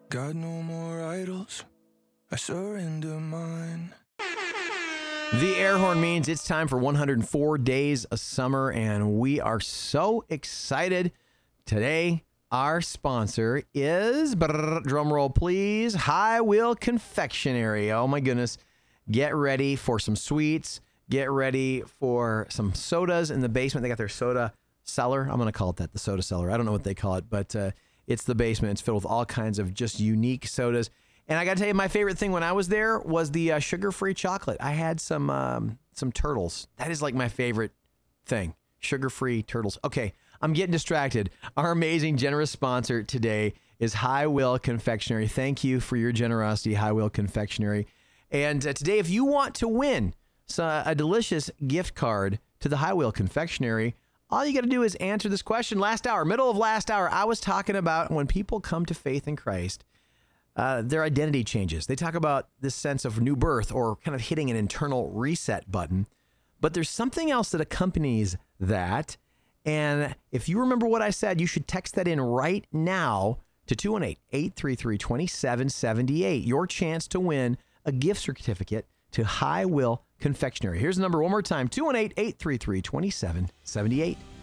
Got no more idols, I surrender mine. The air horn means it's time for 104 days of summer, and we are so excited. Today, our sponsor is, drum roll please, High Wheel Confectionery. Oh my goodness. Get ready for some sweets. Get ready for some sodas in the basement. They got their soda cellar. I'm going to call it that, the soda cellar. I don't know what they call it, but it's the basement. It's filled with all kinds of just unique sodas. And I got to tell you, my favorite thing when I was there was the sugar-free chocolate. I had some turtles. That is like my favorite thing, sugar-free turtles. Okay, I'm getting distracted. Our amazing, generous sponsor today is High Wheel Confectionery. Thank you for your generosity, High Wheel Confectionery. And today, if you want to win a delicious gift card to the High Wheel Confectionery, all you got to do is answer this question. Last hour, middle of last hour, I was talking about when people come to faith in Christ, their identity changes. They talk about this sense of new birth or kind of hitting an internal reset button. But there's something else that accompanies that. And if you remember what I said, you should text that in right now to 218-833-2778. Your chance to win a gift certificate to High Wheel Confectionery. Here's the number one more time, 218-833-2778.